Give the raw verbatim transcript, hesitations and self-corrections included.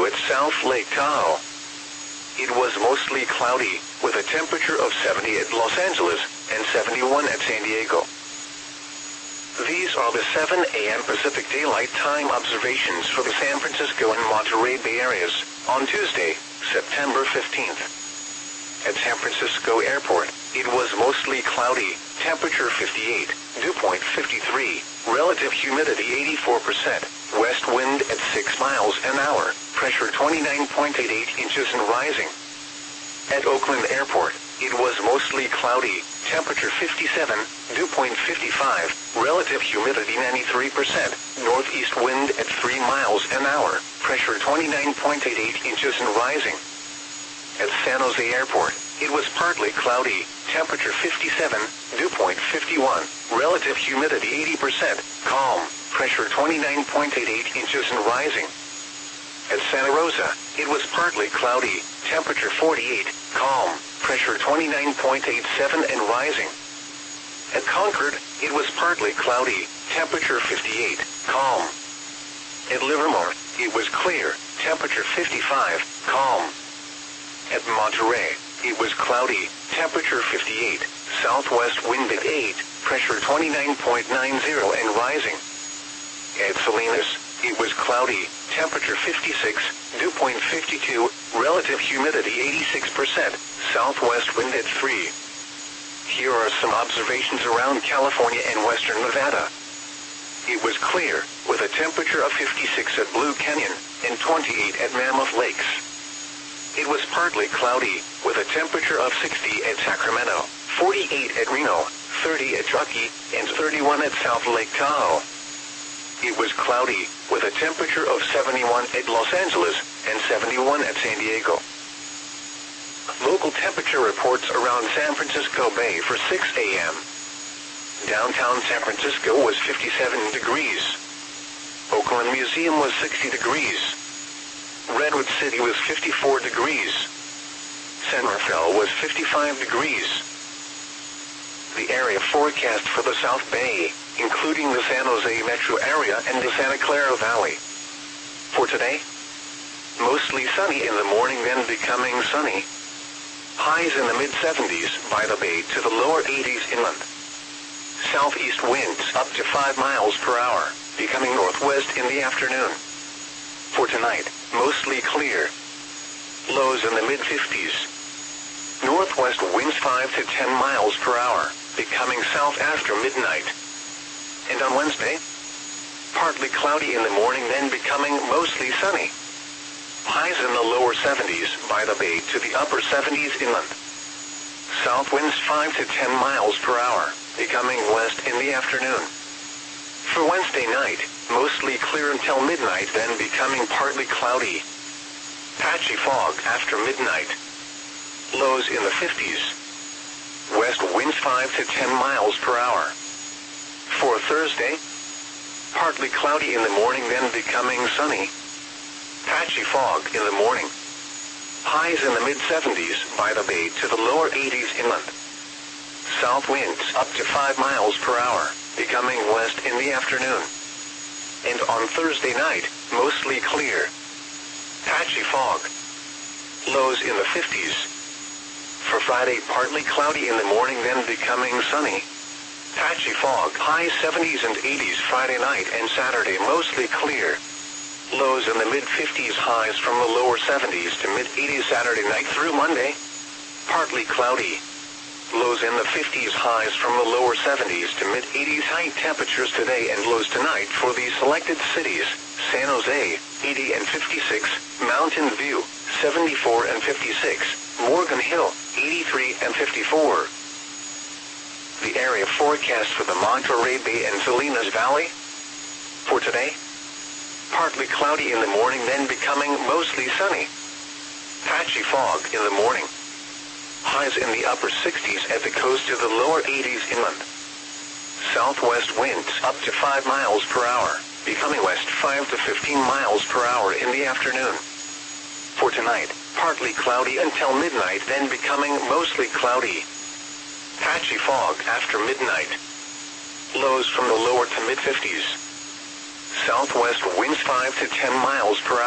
at South Lake Tahoe. It was mostly cloudy, with a temperature of seventy at Los Angeles and seventy-one at San Diego. These are the seven A M Pacific Daylight Time observations for the San Francisco and Monterey Bay areas on Tuesday, September fifteenth. At San Francisco Airport, it was mostly cloudy, temperature fifty-eight, dew point fifty-three, relative humidity eighty-four percent, west wind at six miles an hour, pressure twenty-nine point eight eight inches and rising. At Oakland Airport, it was mostly cloudy, temperature fifty-seven, dew point fifty-five, relative humidity ninety-three percent, northeast wind at three miles an hour, pressure twenty-nine point eight eight inches and rising. At San Jose Airport, it was partly cloudy, temperature fifty-seven, dew point fifty-one, relative humidity eighty percent, calm, pressure twenty-nine point eight eight inches and rising. At Santa Rosa, it was partly cloudy, temperature forty-eight, calm, pressure twenty-nine point eight seven and rising. At Concord, it was partly cloudy, temperature fifty-eight, calm. At Livermore, it was clear, temperature fifty-five, calm. At Monterey, it was cloudy, temperature fifty-eight, southwest wind at eight, pressure twenty-nine point nine zero and rising. At Salinas, it was cloudy, temperature fifty-six, dew point fifty-two, relative humidity eighty-six percent, southwest wind at three. Here are some observations around California and western Nevada. It was clear, with a temperature of fifty-six at Blue Canyon and twenty-eight at Mammoth Lakes. It was partly cloudy, with a temperature of sixty at Sacramento, forty-eight at Reno, thirty at Truckee, and thirty-one at South Lake Tahoe. It was cloudy, with a temperature of seventy-one at Los Angeles and seventy-one at San Diego. Local temperature reports around San Francisco Bay for six A M Downtown San Francisco was fifty-seven degrees. Oakland Museum was sixty degrees. Redwood City was fifty-four degrees. San Rafael was fifty-five degrees. The area forecast for the South Bay, including the San Jose metro area and the Santa Clara Valley. For today, mostly sunny in the morning, then becoming sunny. Highs in the mid seventies by the bay to the lower eighties inland. Southeast winds up to five miles per hour, becoming northwest in the afternoon. For tonight, mostly clear. Lows in the mid fifties. Northwest winds five to ten miles per hour, becoming south after midnight. And on Wednesday, partly cloudy in the morning, then becoming mostly sunny. Highs in the lower seventies by the bay to the upper seventies inland. South winds five to ten miles per hour, becoming west in the afternoon. For Wednesday night, mostly clear until midnight, then becoming partly cloudy. Patchy fog after midnight. Lows in the fifties. West winds five to ten miles per hour. For Thursday, partly cloudy in the morning, then becoming sunny. Patchy fog in the morning. Highs in the mid seventies by the bay to the lower eighties inland. South winds up to five miles per hour, becoming west in the afternoon. And on Thursday night, mostly clear. Patchy fog. Lows in the fifties. For Friday, partly cloudy in the morning, then becoming sunny. Patchy fog. Highs seventies and eighties Friday night and Saturday, mostly clear. Lows in the mid fifties, highs from the lower seventies to mid eighties Saturday night through Monday. Partly cloudy. Lows in the fifties, highs from the lower seventies to mid eighties. High temperatures today and lows tonight for the selected cities: San Jose, eighty and fifty-six, Mountain View, seventy-four and fifty-six, Morgan Hill, eighty-three and fifty-four. The area forecast for the Monterey Bay and Salinas Valley. For today, partly cloudy in the morning, then becoming mostly sunny. Patchy fog in the morning. Highs in the upper sixties at the coast to the lower eighties inland. Southwest winds up to five miles per hour, becoming west five to fifteen miles per hour in the afternoon. For tonight, partly cloudy until midnight, then becoming mostly cloudy. Patchy fog after midnight. Lows from the lower to mid fifties. Southwest winds five to ten miles per hour.